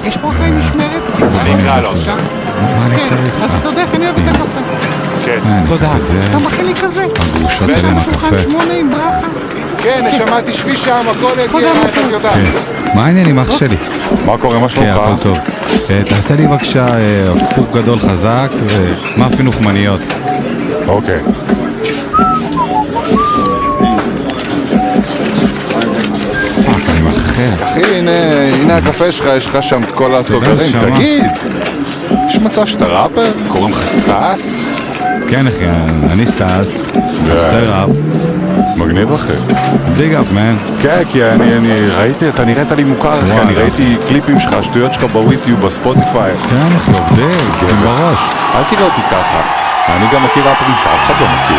יש פה אחרי משמרת. נקרא לו. מה אני צריך? אז אתה יודע איך אני אוהב את הקפה. כן. תודה. אתה מכין לי כזה. הגרושות האלה עם הקפה. 8 עם ברכה. כן, שמעתי שבישם, הכל יגיע, איך את יודעת. מה העניינים, אח שלי? מה קורה, מה כן, שלומך? הכל טוב. תעשה לי בבקשה הפוך גדול חזק ומאפין לוחמניות. אוקיי. פאק, אני מאחר. אחי, הנה הקפה שלך, יש לך שם את כל הסוגרים. נשמה. תגיד, יש מצב שאתה ראפר? קוראים לך סטאס? כן, אחי, אני סטאס. עושה ראפ. מגניב אחי. ביג אפ, מן. כן, כי אני ראיתי, אתה נראית לי מוכר אחי, אני ראיתי קליפים שלך, השטויות שלך בוויטיוב, בספוטיפיי. כן, אחי, עובדים, בראש. אל תראה אותי ככה, אני גם מכיר ראפרים שאף אחד לא מכיר.